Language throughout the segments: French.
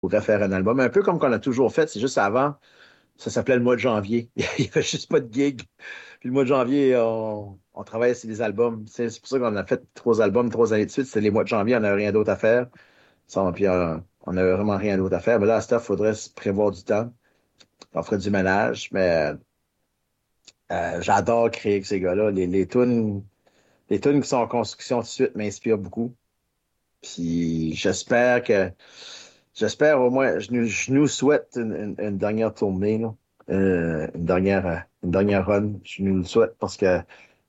pourrait faire un album. Un peu comme qu'on a toujours fait, c'est juste avant, ça s'appelait le mois de janvier. Il n'y avait juste pas de gig. Puis le mois de janvier, on travaillait sur des albums. C'est pour ça qu'on a fait 3 albums, 3 années de suite. C'était les mois de janvier, on n'avait rien d'autre à faire. Puis on n'avait vraiment rien d'autre à faire. Mais là, à ce temps, il faudrait se prévoir du temps. On ferait du ménage. Mais j'adore créer avec ces gars-là. Les tunes qui sont en construction tout de suite m'inspirent beaucoup. Puis j'espère au moins, je nous souhaite une dernière tournée, là. Une dernière run. Je nous le souhaite parce que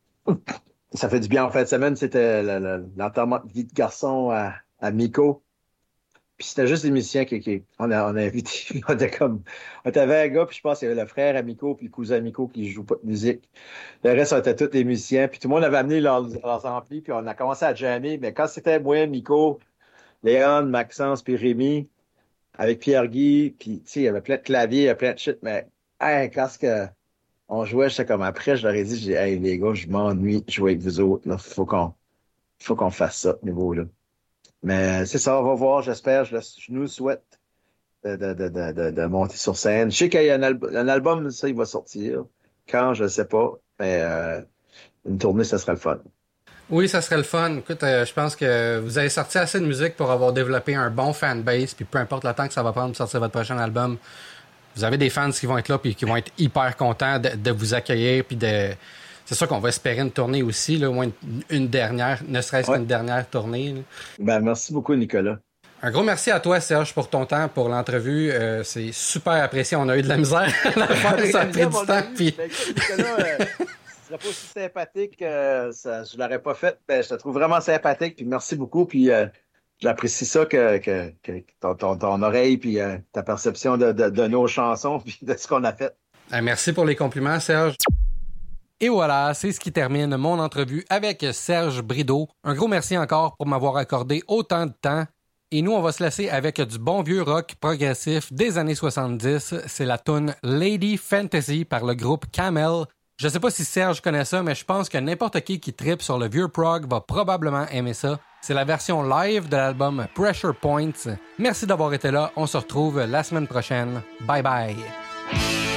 ça fait du bien. En fin de semaine, c'était l'enterrement de vie de garçon à Miko. Puis c'était juste des musiciens on a invité. On avait un gars, puis je pense qu'il y avait le frère à Miko, puis le cousin à Miko qui joue pas de musique. Le reste, on était tous des musiciens. Puis tout le monde avait amené leurs amplis, puis on a commencé à jammer. Mais quand c'était moi, Miko, Léon, Maxence, puis Rémi, avec Pierre-Guy, puis tu sais, il y avait plein de claviers, il y avait plein de shit, mais hey, quand on jouait, j'étais comme après, je leur ai dit, hey les gars, je m'ennuie de jouer avec vous autres, là. Faut qu'on fasse ça, ce niveau-là. Mais c'est ça, on va voir, j'espère, je nous souhaite de monter sur scène. Je sais qu'il y a un album, ça, il va sortir. Quand, je ne sais pas, mais une tournée, ça serait le fun. Oui, ça serait le fun. Écoute, je pense que vous avez sorti assez de musique pour avoir développé un bon fanbase, puis peu importe le temps que ça va prendre pour sortir votre prochain album, vous avez des fans qui vont être là puis qui vont être hyper contents de vous accueillir, puis c'est sûr qu'on va espérer une tournée aussi, là, au moins une dernière, ne serait-ce Ouais. qu'une dernière tournée, là. Ben, merci beaucoup, Nicolas. Un gros merci à toi, Serge, pour ton temps, pour l'entrevue. C'est super apprécié. On a eu de la misère à la faire, ça a pris du temps. Puis... Ben, écoute, Nicolas, tu serais pas aussi sympathique, je l'aurais pas fait. Ben, je te trouve vraiment sympathique, puis merci beaucoup. Puis j'apprécie ça que ton oreille, puis ta perception de nos chansons, puis de ce qu'on a fait. Merci pour les compliments, Serge. Et voilà, c'est ce qui termine mon entrevue avec Serge Brideau. Un gros merci encore pour m'avoir accordé autant de temps. Et nous, on va se laisser avec du bon vieux rock progressif des années 70. C'est la tune Lady Fantasy par le groupe Camel. Je sais pas si Serge connaît ça, mais je pense que n'importe qui trippe sur le vieux prog va probablement aimer ça. C'est la version live de l'album Pressure Points. Merci d'avoir été là. On se retrouve la semaine prochaine. Bye bye.